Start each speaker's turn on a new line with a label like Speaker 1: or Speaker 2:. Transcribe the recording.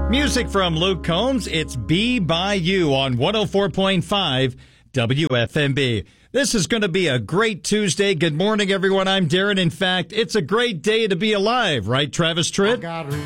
Speaker 1: Music from Luke Combs. It's Be By You on 104.5 WFMB. This is going to be a great Tuesday. Good morning, everyone. I'm Darren. In fact, it's a great day to be alive, right, Travis Tritt?